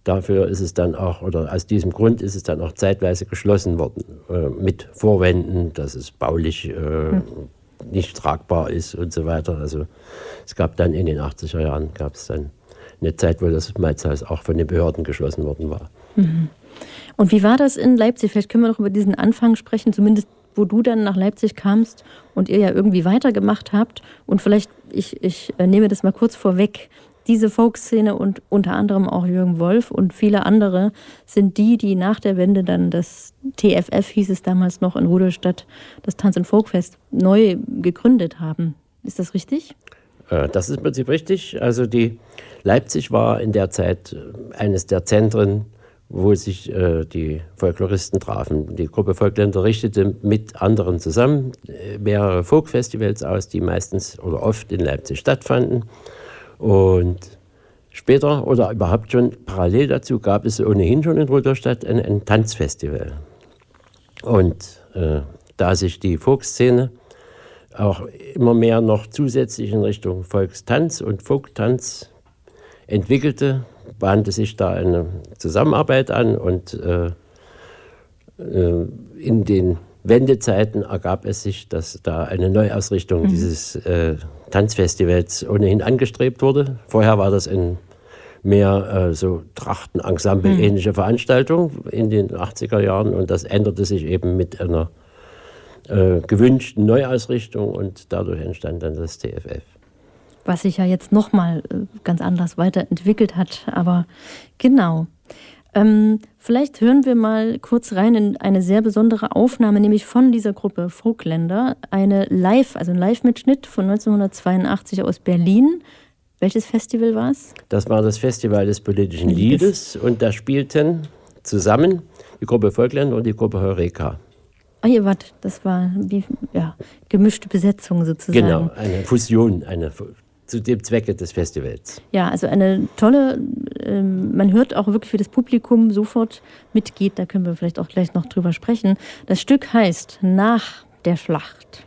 dafür ist es dann auch, oder aus diesem Grund ist es dann auch zeitweise geschlossen worden, mit Vorwänden, dass es baulich nicht tragbar ist und so weiter. Also es gab dann in den 80er Jahren, gab es dann eine Zeit, wo das Malzhaus auch von den Behörden geschlossen worden war. Mhm. Und wie war das in Leipzig? Vielleicht können wir noch über diesen Anfang sprechen, zumindest wo du dann nach Leipzig kamst und ihr ja irgendwie weitergemacht habt. Und vielleicht, ich nehme das mal kurz vorweg, diese Folkszene und unter anderem auch Jürgen Wolf und viele andere sind die nach der Wende dann das TFF, hieß es damals noch in Rudolstadt, das Tanz- und Folkfest, neu gegründet haben. Ist das richtig? Das ist im Prinzip richtig. Also Leipzig war in der Zeit eines der Zentren, wo sich die Folkloristen trafen. Die Gruppe Volkländer richtete mit anderen zusammen mehrere Folkfestivals aus, die meistens oder oft in Leipzig stattfanden. Und später oder überhaupt schon parallel dazu gab es ohnehin schon in Rudolstadt ein Tanzfestival. Und da sich die Folkszene auch immer mehr noch zusätzlich in Richtung Volkstanz und Folktanz entwickelte, bahnte sich da eine Zusammenarbeit an und in den Wendezeiten ergab es sich, dass da eine Neuausrichtung dieses Tanzfestivals ohnehin angestrebt wurde. Vorher war das ein mehr so Trachtenensemble-ähnliche Veranstaltung in den 80er Jahren und das änderte sich eben mit einer gewünschten Neuausrichtung und dadurch entstand dann das TFF. Was sich ja jetzt nochmal ganz anders weiterentwickelt hat, aber genau. Vielleicht hören wir mal kurz rein in eine sehr besondere Aufnahme, nämlich von dieser Gruppe Folkländer, ein Live-Mitschnitt von 1982 aus Berlin. Welches Festival war es? Das war das Festival des politischen Liedes und da spielten zusammen die Gruppe Folkländer und die Gruppe Heureka. Ah, ihr wart, das war gemischte Besetzung sozusagen. Genau, eine Fusion, zu dem Zwecke des Festivals. Ja, also eine tolle, man hört auch wirklich, wie das Publikum sofort mitgeht, da können wir vielleicht auch gleich noch drüber sprechen. Das Stück heißt Nach der Schlacht.